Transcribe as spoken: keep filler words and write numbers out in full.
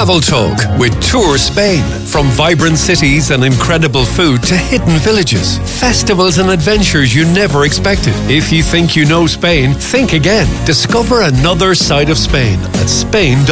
Travel Talk with Tour Spain. From vibrant cities and incredible food to hidden villages, festivals and adventures you never expected. If you think you know Spain, think again. Discover another side of Spain at Spain.